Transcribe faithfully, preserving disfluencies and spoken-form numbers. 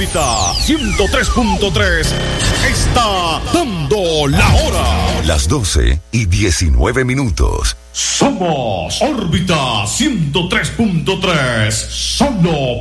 órbita ciento tres punto tres está dando la hora. Las doce y diecinueve minutos. Somos órbita ciento tres punto tres, solo